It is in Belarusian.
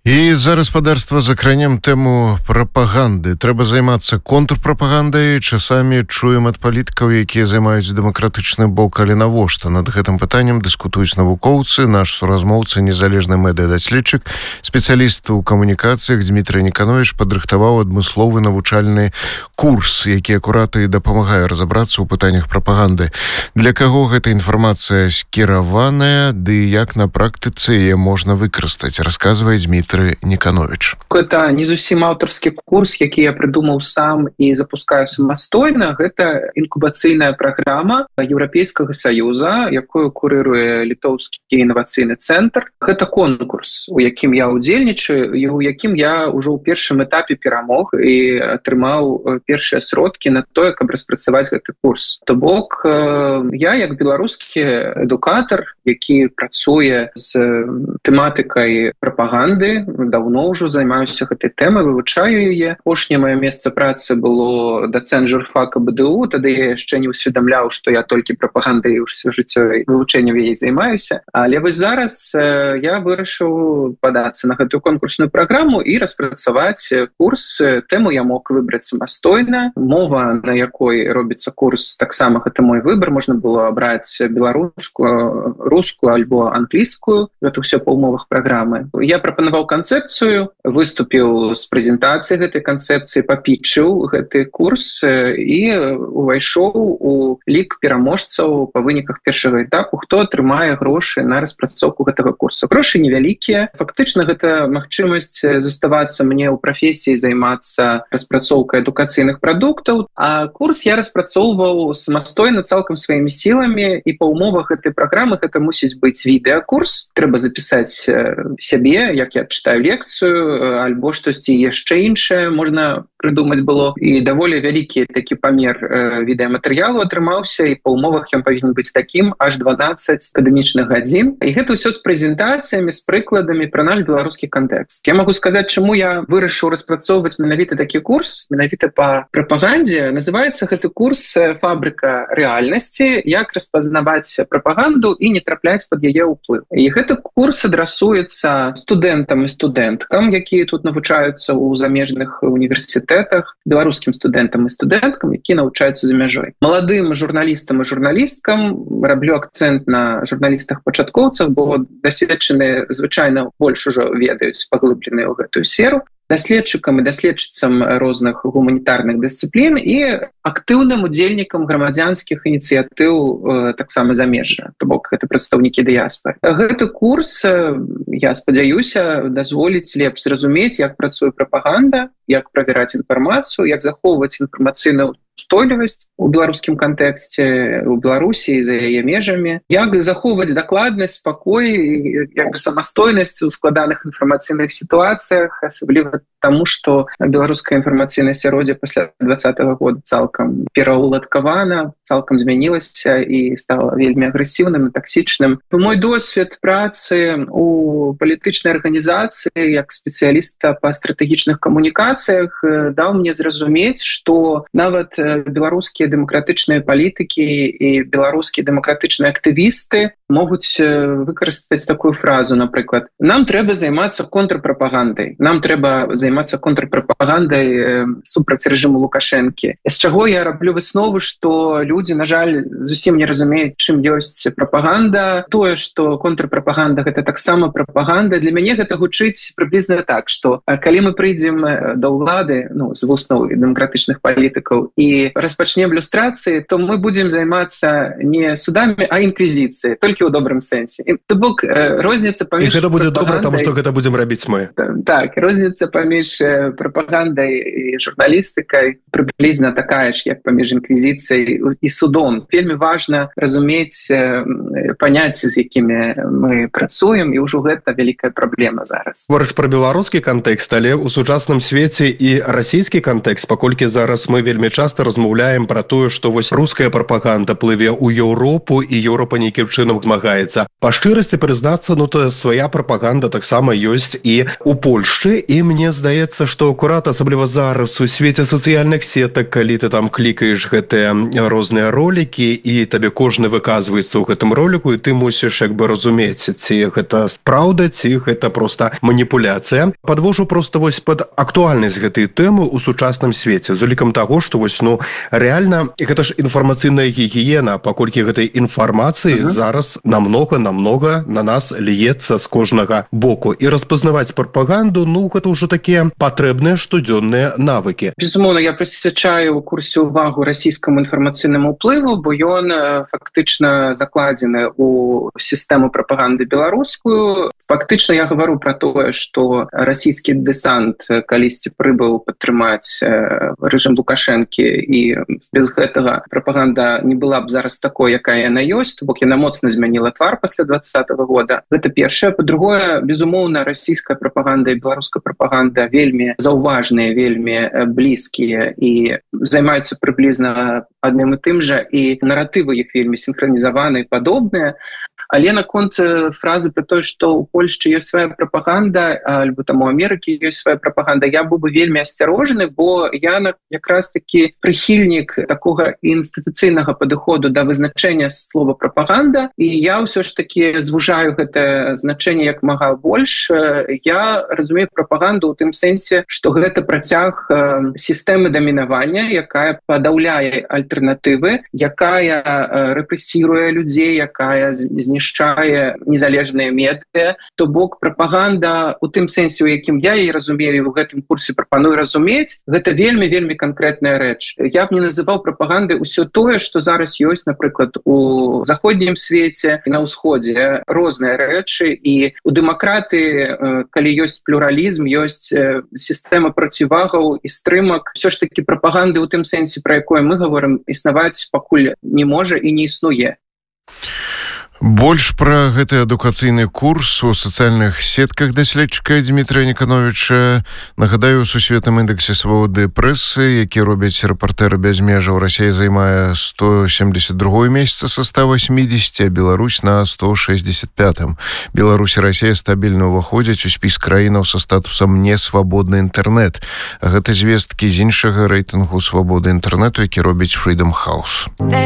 І за гаспадарства закранем тэму прапаганды. Трэба займацца контрпрапагандай. Часамі чуем ад палітыкаў, якія займаюць дэмакратычны бок, але навошта? Над гэтым пытаннем дыскутуюць навукоўцы. Наш суразмоўца, незалежны медыадаследчык, спецыяліст у камунікацыях Дмітрый Никанович падрыхтаваў адмысловы навучальны курс, які акурат і дапамагае разабрацца ў пытаннях прапаганды. Для каго гэта інфармацыя скіраваная, ды як на практыцы яе можна выкарыстаць, расказвае Дмітрый Никанович. Это не зусім аўтарскі курс, які я прыдумаў сам і запускаю самастойна. Гэта інкубацыйная праграма Еўрапейскага Саюза, якую курыруе літоўскі інавацыйны цэнтр. Гэта конкурс, у якім я ўдзельнічаю, і у якім я ўжо ў першым этапе перамог і атрымаў першыя сродкі на тое, каб распрацаваць гэты курс. То бок, я як беларускі адукатар, які працуе з тэматыкай прапаганды, давно ўжо займаюся гэтай тэмай, вывучаю яе. Апошняе маё месца працы было дацэнт журфака БДУ, тады я яшчэ не усведамляў, што я толькі прапагандай ўсё жыццё вывучэннем яе займаюся. Але вось зараз я вырашыў падацца на гэтую конкурсную праграму і распрацаваць курс. Тэму я мог выбраць самастойна. Мова, на якой робіцца курс, таксама гэта мой выбар. Можна было абраць беларускую, рускую альбо англійскую. Гэта ўсё па умовах праграмы. Я прапанаваў канцэпцыю, выступіў з прэзентацыяй гэтай канцэпцыі, папітчыў гэты курс і увайшоў у лік пераможцаў па выніках першага этапу, хто атрымае грошы на распрацоўку гэтага курса. Грошы невялікія. Фактычна гэта магчымасць заставацца мне ў прафесіі, займацца распрацоўкай адукацыйных прадуктаў, а курс я распрацоўваў самастойна цалкам сваімі сіламі, і па умовах гэтай праграмы гэта мусіць быць відэакурс. Трэба запісаць сябе, як я читаю лекцыю, альбо штосьці яшчэ іншае можна прыдумаць было. І даволі вялікі такі памер відэаматэрыялу атрымаўся, і па умовах ён павінен быць такім аж 12 акадэмічных гадзін. І гэта ўсё з прэзентацыямі, з прыкладамі пра наш беларускі кантэкст. Я магу сказаць, чаму я вырашыў распрацоўваць менавіта такі курс, менавіта па прапагандзе. Называецца гэты курс «Фабрыка рэальнасці. Як распазнаваць прапаганду і не трапляць пад яе ўплыў». І гэты курс адрасуецца студэнтам і студэнткам, якія тут навучаюцца ў замежных універсітэтах, беларускім студэнтам і студэнткам, якія навучаюцца за мяжой. Маладым журналістам і журналісткам, раблю акцэнт на журналістах-пачаткоўцах, бо дасведчаныя звычайна больш ужо ведаюць, паглыбленыя ў гэтую сферу, даследчыкам і даследчыцам розных гуманітарных дысцыплін і актыўным удзельнікам грамадзянскіх ініцыятыў таксама замежжа, то бок гэта прадстаўнікі дыяспары. Гэты курс, я спадзяюся, дазволіць лепш зразумець, як працуе прапаганда, як правяраць інфармацыю, як захоўваць інфармацыйную устойлівасць у беларускім кантэксце, у Беларусі і за яе межамі, як захоўваць дакладнасць, спакой, як бы самастойнасць у складаных інфармацыйных сітуацыях, асабліва таму, што беларускае інфармацыйнае асяроддзе пасля 2020 года цалкам пераўладкавана, цалкам змянілася і стала вельмі агрэсіўным і таксічным. Мой досвед працы у палітычнай арганізацыі як спецыяліста па стратэгічных камунікацыях даў мне зразумець, што нават беларускія дэмакратычныя палітыкі і беларускія дэмакратычныя актывісты могуць выкарыстаць такую фразу, напрыклад: нам трэба займацца контрпрапагандай, нам трэба займацца контрпрапагандай супраць рэжыму Лукашэнкі. З чаго я раблю выснову, што людзі, на жаль, зусім не разумеюць, чым ёсць прапаганда. Тое, што контрпрапаганда — гэта таксама прапаганда, для мяне гэта гучыць прыблізна так, што калі мы прыйдзем да ўлады, з вуснаў дэмакратычных палітыкаў, і распачнем люстрацыі, то мы будзем займацца не судамі, а інквізіцыяй, толькі ў добрым сэнсе. То бок розніца паміж... І гэта будзе добра, таму што гэта будзем рабіць мы. Так, розніца паміж прапагандай і журналістыкай прыблізна такая ж, як паміж інквізіцыяй і судом. Вельмі важна разумець паняцці, з якімі мы працуем, і ўжо гэта вялікая праблема зараз. Говорыш пра беларускі кантэкст, але ў сучасным свеце і расійскі кантэкст, паколькі зараз мы вельмі часта часта размаўляем пра тое, што вось руская прапаганда плыве ў Еўропу, і Еўропа нейкім чынам змагаецца. Па шчырасці прызнацца, то свая прапаганда таксама ёсць і у Польшчы, і мне здаецца, што акурат асабліва зараз у свеце сацыяльных сетак, калі ты там клікаеш гэтыя розныя ролікі, і табе кожны выказваецца ў гэтым роліку, і ты мусіш як бы разумець, ці гэта праўда, ці гэта проста маніпуляцыя. Падвожу проста вось пад актуальнасць гэтай тэмы ў сучасным свеце, з улікам таго, што вось, рэальна, гэта ж інфармацыйная гігіена, паколькі гэтай інфармацыі зараз намнога на нас льецца з кожнага боку. І распазнаваць прапаганду, гэта ўжо такія патрэбныя штодзённыя навыкі. Безумоўна, я прысвячаю ў курсе ўвагу расійскаму інфармацыйнаму ўплыву, бо ён фактычна закладзены ў сістэму прапаганды беларускую. Фактычна я гавару пра тое, што расійскі дэсант калісьці прыбыў падтрымаць рэжым Лукашэнкі, і без гэтага прапаганда не была б зараз такой, якая яна ёсць, то бок яна моцна змяніла твар пасля 2020 года. Гэта першае. Па-другое, безумоўна, расійская прапаганда і беларуская прапаганда вельмі заўважныя, вельмі блізкія і займаюцца прыблізна адным і тым жа, і наратывы іх вельмі сінхранізаваны і падобныя. Але наконт фразы пра тое, што ў Польшчы ёсць свая прапаганда, альбо там у Амерыкі ёсць свая прапаганда, я быў бы вельмі асцярожны, бо я якраз такі прыхільнік такога інстытуцыйнага падыходу да вызначэння слова прапаганда, і я ўсё ж такі звужаю гэтае значэнне як мага больш. Я разумею прапаганду ў тым сэнсе, што гэта працяг сістэмы дамінавання, якая падаўляе альтэрнатывы, якая рэпрэсіруе людзей, якая знішчае незалежныя медыа. То бок прапаганда у тым сэнсе, у якім я яе разумею, у гэтым курсе прапаную разумець, гэта вельмі канкрэтная рэч. Я б не называў прапагандай усё тое, што зараз ёсць, напрыклад, у заходнім свеце і на ўсходзе. Розныя рэчы, і у дэмакратыі, калі ёсць плюралізм, ёсць сістэма процівагаў і стрымак, усё ж такі прапаганды ў тым сэнсе, пра якое мы гаворым, існаваць пакуль не можа і не існуе. Больш пра гэты адукацыйны курс у сацыяльных сетках даследчыка Дмітрыя Нікановіча. Нагадаю, у сусветным індэксе свабоды прэсы, які робяць рэпартэры без межаў, Расія займае 172 месца са 180, а Беларусь на 165. Беларусь і Расія стабільна ўваходзяць у спіс краінаў са статусам «несвабодны інтэрнэт». А гэта звесткі з іншага рэйтынгу свабоды інтэрнэту, які робіць Freedom House.